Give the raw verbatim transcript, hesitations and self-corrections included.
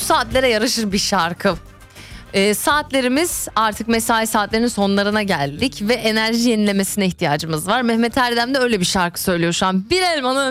saatlere yaraşır bir şarkı. E, saatlerimiz artık mesai saatlerinin sonlarına geldik ve enerji yenilemesine ihtiyacımız var. Mehmet Erdem de öyle bir şarkı söylüyor şu an. Bir elmanın